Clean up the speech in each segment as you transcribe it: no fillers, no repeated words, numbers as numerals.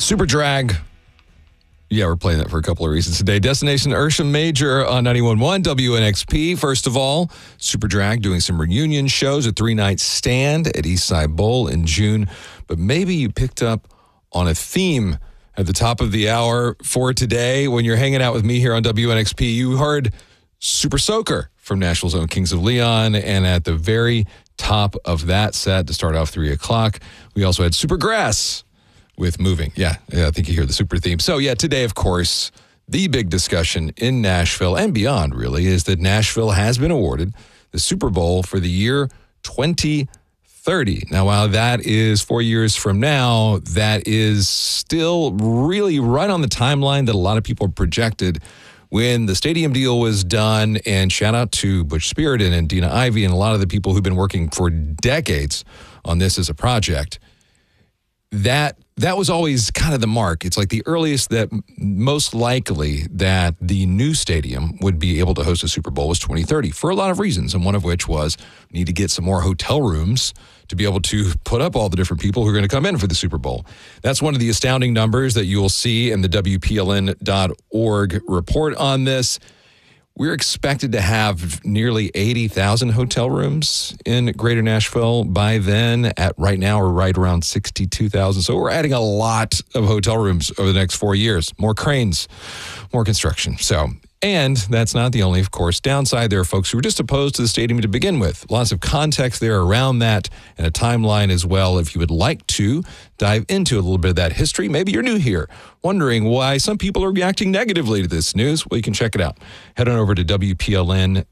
Super Drag. Yeah, we're playing that for a couple of reasons today. Destination Ursa Major on 91.1 WNXP. First of all, Super Drag doing some reunion shows, a 3-night stand at Eastside Bowl in June. But maybe you picked up on a theme at the top of the hour for today. When you're hanging out with me here on WNXP, you heard Super Soaker from Nashville's own Kings of Leon. And at the very top of that set, to start off 3 o'clock, we also had Super Grass with Moving. Yeah, I think you hear the super theme. So yeah, today, of course, the big discussion in Nashville and beyond really is that Nashville has been awarded the Super Bowl for the year 2030. Now, while that is 4 years from now, that is still really right on the timeline that a lot of people projected when the stadium deal was done. And shout out to Butch Spiriton and Dina Ivey and a lot of the people who've been working for decades on this as a project. That was always kind of the mark. It's like the earliest that most likely that the new stadium would be able to host a Super Bowl was 2030 for a lot of reasons. And one of which was we need to get some more hotel rooms to be able to put up all the different people who are going to come in for the Super Bowl. That's one of the astounding numbers that you will see in the WPLN.org report on this. We're expected to have nearly 80,000 hotel rooms in Greater Nashville by then. At right now, we're right around 62,000. So we're adding a lot of hotel rooms over the next 4 years. More cranes, more construction. And that's not the only, of course, downside. There are folks who were just opposed to the stadium to begin with. Lots of context there around that and a timeline as well. If you would like to dive into a little bit of that history, maybe you're new here, wondering why some people are reacting negatively to this news. Well, you can check it out. Head on over to WPLN.org.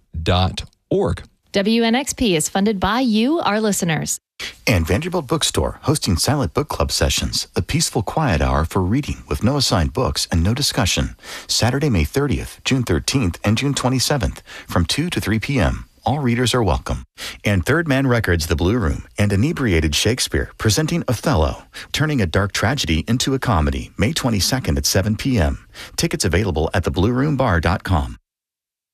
WNXP is funded by you, our listeners. And Vanderbilt Bookstore, hosting silent book club sessions, a peaceful quiet hour for reading with no assigned books and no discussion. Saturday, May 30th, June 13th, and June 27th from 2 to 3 p.m. All readers are welcome. And Third Man Records, The Blue Room, and Inebriated Shakespeare, presenting Othello, turning a dark tragedy into a comedy, May 22nd at 7 p.m. Tickets available at theblueroombar.com.